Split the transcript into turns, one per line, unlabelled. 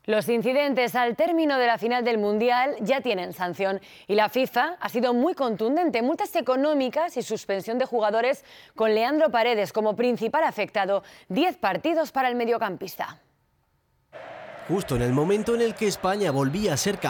Los incidentes al término de la final del Mundial ya tienen sanción y la FIFA ha sido muy contundente. Multas económicas y suspensión de jugadores con Leandro Paredes como principal afectado. 10 partidos para el mediocampista.
Justo en el momento en el que España volvía a ser